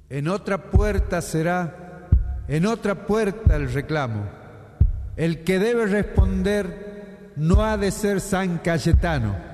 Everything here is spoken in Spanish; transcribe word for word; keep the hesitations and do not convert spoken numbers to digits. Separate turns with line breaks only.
En otra puerta será, en otra puerta el reclamo. El que debe responder no ha de ser San Cayetano,